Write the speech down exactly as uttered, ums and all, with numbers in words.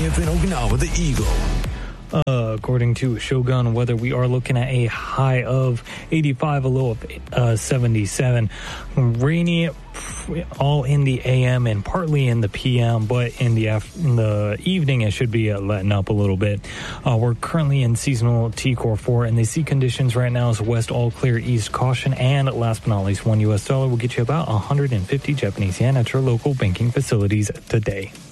F in Okinawa, the Eagle. Uh, according to Shogun Weather, we are looking at a high of eighty-five, a low of uh, seventy-seven. Rainy all in the A M and partly in the P M, but in the af- in the evening it should be uh, letting up a little bit. Uh, we're currently in seasonal T Core four, and the sea conditions right now is west all clear, east caution, and last but not least, one U S dollar will get you about one hundred fifty Japanese yen at your local banking facilities today.